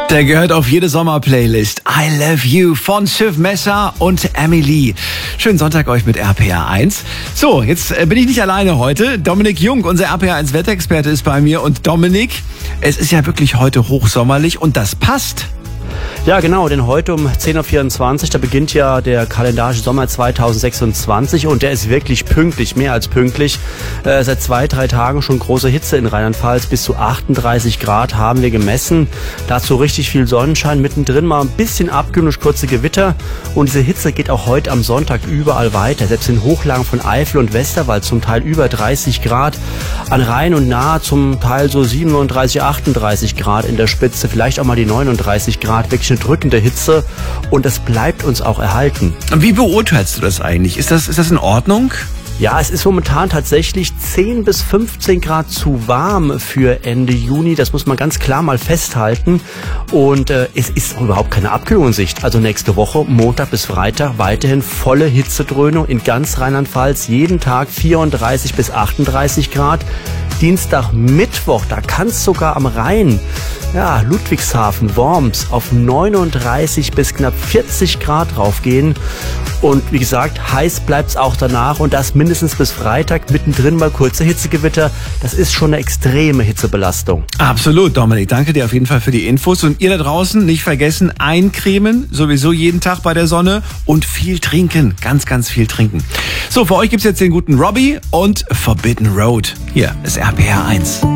Der gehört auf jede Sommerplaylist. I Love You von Schiff Messer und Emily. Schönen Sonntag euch mit RPR 1. So, jetzt bin ich nicht alleine heute. Dominik Jung, unser RPR 1 Wetterexperte, ist bei mir. Und Dominik, es ist ja wirklich heute hochsommerlich und das passt. Ja, genau, denn heute um 10.24 Uhr, da beginnt ja der kalendarische Sommer 2026 und der ist wirklich pünktlich, mehr als pünktlich. Seit 2-3 Tagen schon große Hitze in Rheinland-Pfalz, bis zu 38 Grad haben wir gemessen. Dazu richtig viel Sonnenschein, mittendrin mal ein bisschen Abkühlung durch kurze Gewitter und diese Hitze geht auch heute am Sonntag überall weiter. Selbst in Hochlagen von Eifel und Westerwald zum Teil über 30 Grad, an Rhein und Nahe zum Teil so 37, 38 Grad in der Spitze, vielleicht auch mal die 39 Grad, wirklich eine drückende Hitze und das bleibt uns auch erhalten. Wie beurteilst du das eigentlich? Ist das in Ordnung? Ja, es ist momentan tatsächlich 10 bis 15 Grad zu warm für Ende Juni. Das muss man ganz klar mal festhalten. Und es ist auch überhaupt keine Abkühlung in Sicht. Also nächste Woche, Montag bis Freitag, weiterhin volle Hitzedröhnung in ganz Rheinland-Pfalz. Jeden Tag 34 bis 38 Grad. Dienstag, Mittwoch, da kann es sogar am Rhein, ja, Ludwigshafen, Worms, auf 39 bis knapp 40 Grad raufgehen. Und wie gesagt, heiß bleibt es auch danach und das mindestens bis Freitag, mittendrin mal kurze Hitzegewitter. Das ist schon eine extreme Hitzebelastung. Absolut, Dominik. Danke dir auf jeden Fall für die Infos. Und ihr da draußen nicht vergessen, eincremen, sowieso jeden Tag bei der Sonne und viel trinken. Ganz, ganz viel trinken. So, für euch gibt's jetzt den guten Robbie und Forbidden Road. Hier ist RPR 1.